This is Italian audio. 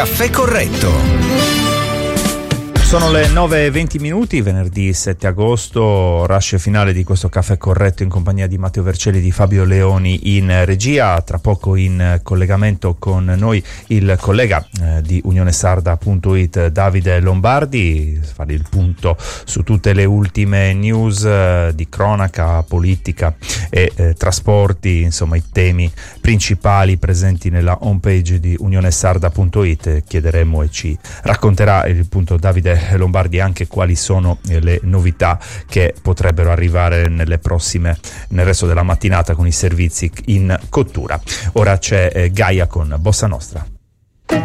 Caffè Corretto. Sono le 9:20, venerdì 7 agosto, rush finale di questo Caffè Corretto in compagnia di Matteo Vercelli e di Fabio Leoni in regia. Tra poco in collegamento con noi il collega di unionesarda.it Davide Lombardi, fare il punto su tutte le ultime news di cronaca, politica e trasporti, insomma i temi principali presenti nella homepage di unionesarda.it. Chiederemo e ci racconterà il punto Davide Lombardi anche quali sono le novità che potrebbero arrivare nel resto della mattinata con i servizi in cottura. Ora c'è Gaia con Bossa Nostra.